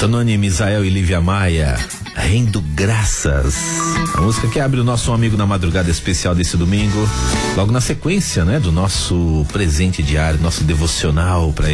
Tononi, Misael e Lívia Maia, Rendo Graças. A música que abre o nosso amigo na madrugada especial desse domingo, logo na sequência, né, do nosso presente diário, nosso devocional para